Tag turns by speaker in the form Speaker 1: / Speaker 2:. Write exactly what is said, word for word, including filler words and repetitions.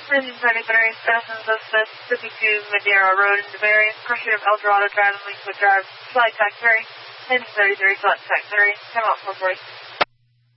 Speaker 1: Engine thirty-three, citizens of fifty-two Madeira Road in DeBerry, pursuit of El Dorado Drive and Linkwood Drive, flight tech three, Engine thirty-three, flight tech three, come out four forty.